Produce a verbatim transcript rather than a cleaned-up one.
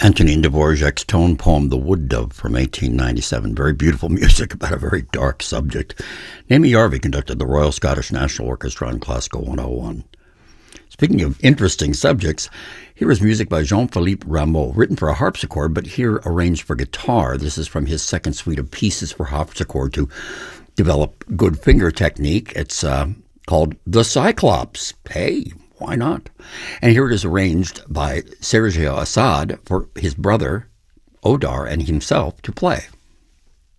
Antonin Dvorak's tone poem, The Wood Dove, from eighteen ninety-seven. Very beautiful music about a very dark subject. Naomi Jarvi conducted the Royal Scottish National Orchestra on Classical one oh one. Speaking of interesting subjects, here is music by Jean-Philippe Rameau, written for a harpsichord, but here arranged for guitar. This is from his second suite of pieces for harpsichord to develop good finger technique. It's uh, called The Cyclops. Hey, why not? And here it is arranged by Sergio Assad for his brother, Odar, and himself to play.